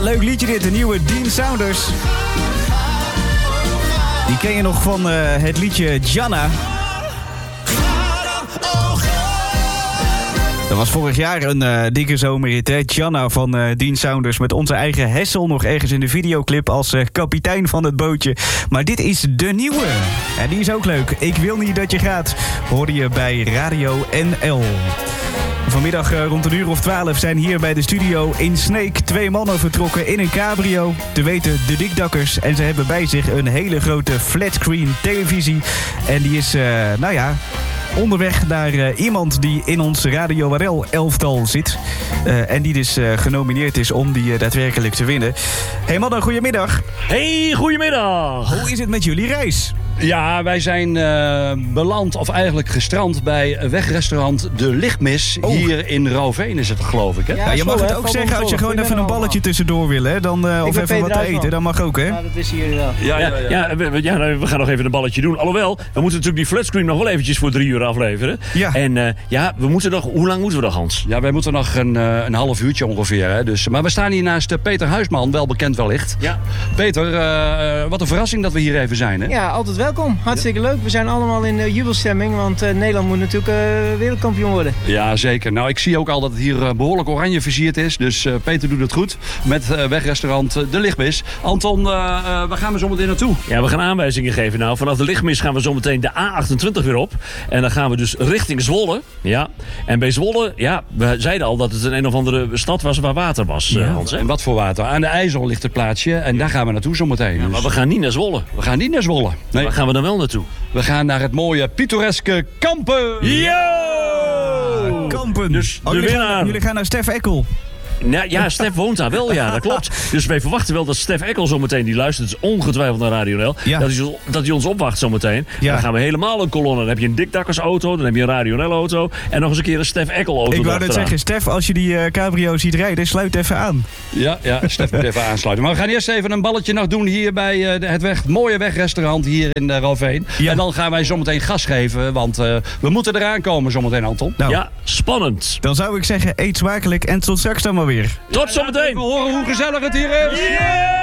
leuk liedje dit, de nieuwe Dean Saunders. Die ken je nog van het liedje Gianna. Dat was vorig jaar een dikke zomerhit, hè? Gianna van Dean Saunders met onze eigen Hessel nog ergens in de videoclip als kapitein van het bootje. Maar dit is de nieuwe. En die is ook leuk. Ik wil niet dat je gaat. Hoorde je bij Radio NL. Vanmiddag rond 12:00 zijn hier bij de studio in Sneek 2 mannen vertrokken in een cabrio. Te weten de Dikdakkers. En ze hebben bij zich een hele grote flatscreen televisie. En die is, onderweg naar iemand die in ons Radio RL elftal zit. En die dus genomineerd is om die daadwerkelijk te winnen. Hey mannen, goedemiddag. Hey, goedemiddag. Hoe is het met jullie reis? Ja, wij zijn beland, of eigenlijk gestrand bij wegrestaurant De Lichtmis. Oh. Hier in Roveen is het, geloof ik, hè? Ja, je mag het ook zeggen als je gewoon even een balletje tussendoor wil, hè? Dan, of even wat te eten, dat mag ook, hè? Ja, dat is hier wel. We gaan nog even een balletje doen. Alhoewel, we moeten natuurlijk die flatscreen nog wel eventjes voor 3 uur afleveren. Ja. En we moeten nog... Hoe lang moeten we nog, Hans? Ja, wij moeten nog een half uurtje ongeveer, hè? Dus, maar we staan hier naast Peter Huisman, wel bekend wellicht. Ja. Peter, wat een verrassing dat we hier even zijn, hè? Ja, altijd welkom. Hartstikke leuk. We zijn allemaal in jubelstemming, want Nederland moet natuurlijk wereldkampioen worden. Ja, zeker. Nou, ik zie ook al dat het hier behoorlijk oranje versierd is. Dus Peter doet het goed met wegrestaurant De Lichtmis. Anton, waar gaan we zo meteen naartoe? Ja, we gaan aanwijzingen geven. Nou, vanaf De Lichtmis gaan we zo meteen de A28 weer op. En dan gaan we dus richting Zwolle. Ja. En bij Zwolle, ja, we zeiden al dat het een of andere stad was waar water was, Hans. Hè? En wat voor water? Aan de IJssel ligt het plaatsje. En daar gaan we naartoe zo meteen. Ja, maar we gaan niet naar Zwolle. We gaan niet naar Zwolle. Nee. Waar gaan we dan wel naartoe? We gaan naar het mooie, pittoreske Kampen. Yo! Kampen. Dus de winnaar. Jullie gaan naar Stef Eckel. Nou, ja, Stef woont daar wel, ja, dat klopt. Dus wij verwachten wel dat Stef Eckel zometeen, die luistert dus ongetwijfeld naar Radio NL, Ja. dat hij ons opwacht zometeen. Ja. Dan gaan we helemaal een kolonne. Dan heb je een Dikdakkersauto, dan heb je een Radio NL auto en nog eens een keer een Stef Eckel auto. Ik wou net zeggen, Stef, als je die cabrio ziet rijden, sluit even aan. Ja, Stef moet even aansluiten. Maar we gaan eerst even een balletje nog doen hier bij het mooie wegrestaurant hier in Roveen. Ja. En dan gaan wij zometeen gas geven, want we moeten eraan komen zometeen, Anton. Nou, Ja, spannend. dan zou ik zeggen, eet smakelijk en tot straks dan maar weer. Tot zometeen. We horen hoe gezellig het hier is. Yeah!